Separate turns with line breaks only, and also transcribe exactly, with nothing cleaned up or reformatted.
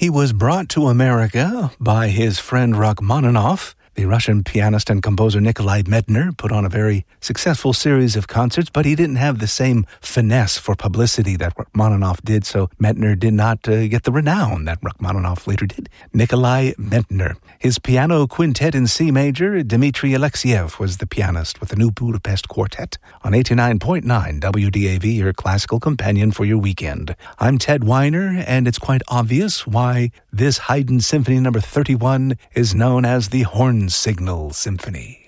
He was brought to America by his friend Rachmaninoff. The Russian pianist and composer Nikolai Medtner put on a very successful series of concerts, but he didn't have the same finesse for publicity that Rachmaninoff did, so Medtner did not uh, get the renown that Rachmaninoff later did. Nikolai Medtner. His piano quintet in C major, Dmitry Alexiev, was the pianist with the New Budapest Quartet on eighty-nine point nine W D A V, your classical companion for your weekend. I'm Ted Weiner, and it's quite obvious why this Haydn Symphony number thirty-one is known as the Horn Signal Symphony.